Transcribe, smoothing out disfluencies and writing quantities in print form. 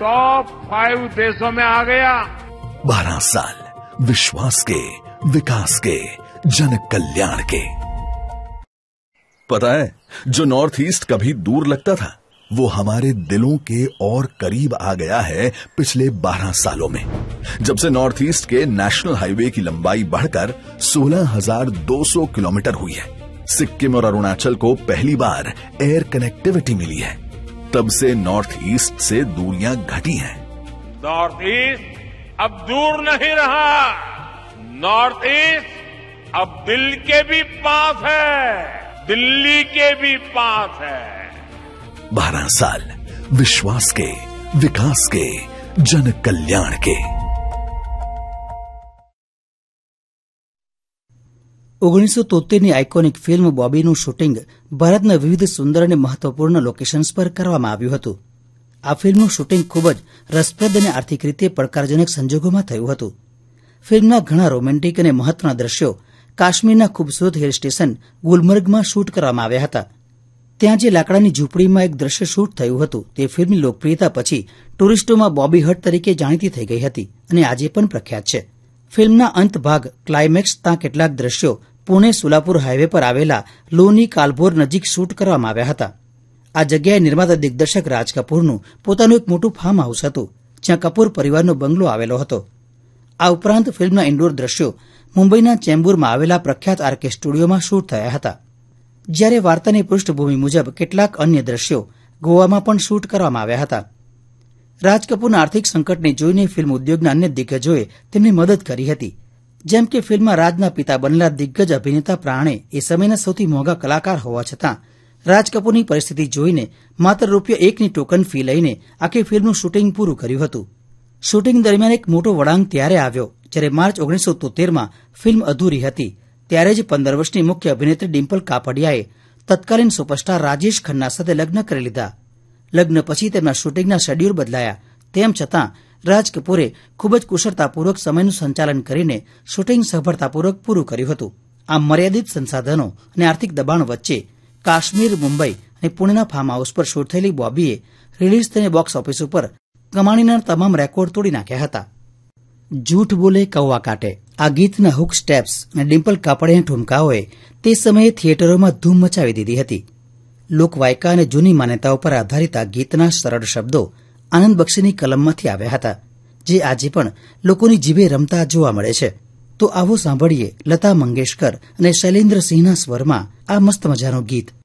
Top 5 देशों में आ गया। 12 साल विश्वास के, विकास के, जन कल्याण के। पता है, जो नॉर्थ ईस्ट कभी दूर लगता था, वो हमारे दिलों के और करीब आ गया है पिछले 12 सालों में। जब से नॉर्थ ईस्ट के नेशनल हाईवे की लंबाई बढ़कर 16,200 किलोमीटर हुई है, सिक्किम और अरुणाचल को पहली बार एयर कनेक्टिविटी मिली है, तब से नॉर्थ ईस्ट से दूरियां घटी हैं। नॉर्थ ईस्ट अब दूर नहीं रहा। नॉर्थ ईस्ट अब दिल के भी पास है, दिल्ली के भी पास है। 12 साल विश्वास के, विकास के, जन कल्याण के। 1973ની આઇકોનિક ફિલ્મ બોબીનું શૂટિંગ ભારતના વિવિધ સુંદર અને મહત્વપૂર્ણ લોકેશન્સ પર કરવામાં આવ્યું હતું. આ ફિલ્મનું શૂટિંગ ખૂબ જ રસપ્રદ અને આર્થિક રીતે પડકારજનક સંજોગોમાં થયું હતું. ફિલ્મના ઘણા રોમેન્ટિક અને મહત્વના દ્રશ્યો કાશ્મીરના ખૂબસૂરત હિલ સ્ટેશન ગુલમર્ગમાં શૂટ કરવામાં આવ્યા હતા. ત્યાં જે લાકડાની ઝૂંપડીમાં એક દ્રશ્ય શૂટ થયું હતું, તે ફિલ્મની લોકપ્રિયતા પછી ટુરિસ્ટોમાં બોબી હટ તરીકે જાણીતી થઈ ગઈ હતી અને આજે પણ પ્રખ્યાત છે. ફિલ્મના અંત ભાગ ક્લાઇમેક્સ ત્યાં કેટલાક દ્રશ્યો પુણે સોલાપુર હાઈવે પર આવેલા લોની કાલભોર નજીક શૂટ કરવામાં આવ્યા હતા. આ જગ્યાએ નિર્માતા દિગ્દર્શક રાજ કપૂરનું પોતાનું એક મોટું ફાર્મ હાઉસ હતું, જ્યાં કપૂર પરિવારનો બંગલો આવેલો હતો. આ ઉપરાંત ફિલ્મના ઇન્ડોર દ્રશ્યો મુંબઈના ચેમ્બુરમાં આવેલા પ્રખ્યાત આરકે સ્ટુડિયોમાં શૂટ થયા હતા. જ્યારે વાર્તાની પૃષ્ઠભૂમિ મુજબ કેટલાક અન્ય દ્રશ્યો ગોવામાં પણ શૂટ કરવામાં આવ્યા હતા. રાજ કપૂરના આર્થિક સંકટને જોઈને ફિલ્મ ઉદ્યોગના અન્ય દિગ્ગજોએ તેમની મદદ કરી હતી. જેમ કે ફિલ્મમાં રાજના પિતા બનેલા દિગ્ગજ અભિનેતા પ્રાણે એ સમયના સૌથી મોંઘા કલાકાર હોવા છતાં રાજ કપૂરની પરિસ્થિતિ જોઈને માત્ર ₹1ની ટોકન ફી લઈને આખી ફિલ્મનું શૂટિંગ પૂરું કર્યું હતું. શૂટિંગ દરમિયાન એક મોટો વળાંક ત્યારે આવ્યો જ્યારે માર્ચ 1973માં ફિલ્મ અધૂરી હતી. ત્યારે જ 15 વર્ષની મુખ્ય અભિનેત્રી ડિમ્પલ કાપડિયાએ તત્કાલીન સુપરસ્ટાર રાજેશ ખન્ના સાથે લગ્ન કરી લીધા. લગ્ન પછી તેમના શૂટિંગના શેડ્યુલ બદલાયા. તેમ છતાં રાજ કપૂરે ખૂબ જ કુશળતાપૂર્વક સમયનું સંચાલન કરીને શૂટિંગ સફળતાપૂર્વક પૂરું કર્યું હતું. આમ મર્યાદિત સંસાધનો અને આર્થિક દબાણ વચ્ચે કાશ્મીર, મુંબઈ અને પુણેના ફાર્મ હાઉસ પર શૂટ થયેલી બોબીએ રિલીઝ થઈને બોક્સ ઓફિસ ઉપર કમાણીના તમામ રેકોર્ડ તોડી નાખ્યા હતા. જૂઠ બોલે કૌવા કાટે આ ગીતના હુક સ્ટેપ્સ અને ડિમ્પલ કાપડિયાના ઠુમકાઓએ તે સમયે થિયેટરોમાં ધૂમ મચાવી દીધી હતી. લોકવાયકા અને જૂની માન્યતાઓ પર આધારિત આ ગીતના સરળ શબ્દો આનંદ બક્ષીની કલમમાંથી આવ્યા હતા, જે આજે પણ લોકોની જીભે રમતા જોવા મળે છે. તો આવો સાંભળીએ લતા મંગેશકર અને શૈલેન્દ્રસિંહના સ્વરમાં આ મસ્ત મજાનું ગીત.